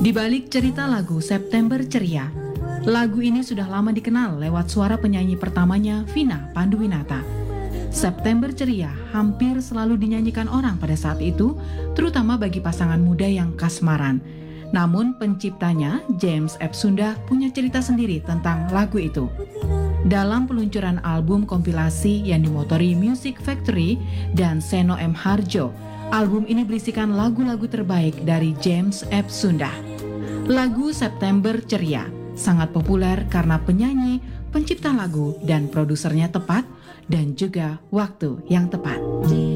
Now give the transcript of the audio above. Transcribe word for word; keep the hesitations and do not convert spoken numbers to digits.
Di balik cerita lagu September Ceria, lagu ini sudah lama dikenal lewat suara penyanyi pertamanya, Vina Panduwinata. September Ceria hampir selalu dinyanyikan orang pada saat itu, terutama bagi pasangan muda yang kasmaran. Namun penciptanya, James Ep Sunda, punya cerita sendiri tentang lagu itu. Dalam peluncuran album kompilasi yang dimotori Music Factory dan Seno M. Harjo, album ini berisikan lagu-lagu terbaik dari James Ep Sunda. Lagu September Ceria sangat populer karena penyanyi, pencipta lagu, dan produsernya tepat, dan juga waktu yang tepat.